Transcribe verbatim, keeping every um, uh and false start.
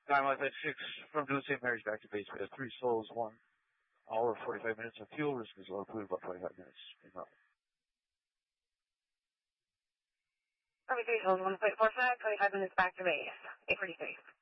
Time Life at six from Duluth Saint Mary's back to base. We have three souls, one hour, forty-five minutes of fuel. Risk is low, food about twenty-five minutes. Probably three souls, one point four five, twenty-five minutes back to base. eight forty-three.